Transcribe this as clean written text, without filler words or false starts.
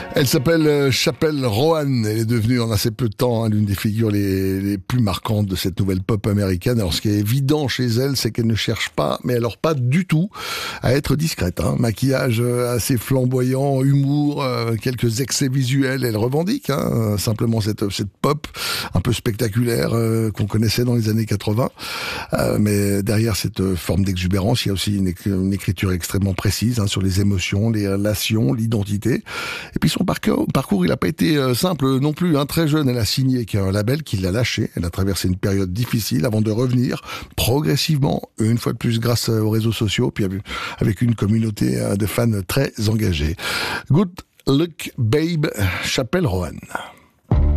Elle s'appelle Chappell Roan. Elle est devenue en assez peu de temps l'une des figures les plus marquantes de cette nouvelle pop américaine. Alors ce qui est évident chez elle, c'est qu'elle ne cherche pas, mais alors pas du tout, à être discrète. Maquillage assez flamboyant, humour, quelques excès visuels. Elle revendique simplement cette pop un peu spectaculaire qu'on connaissait dans les années 80. Mais derrière cette forme d'exubérance, il y a aussi une écriture extrêmement précise sur les émotions, les relations, l'identité. Et puis son parcours, il n'a pas été simple non plus. Très jeune, elle a signé avec un label qui l'a lâché. Elle a traversé une période difficile avant de revenir progressivement, une fois de plus grâce aux réseaux sociaux, puis avec une communauté de fans très engagée. Good Luck Babe, Chappell Roan.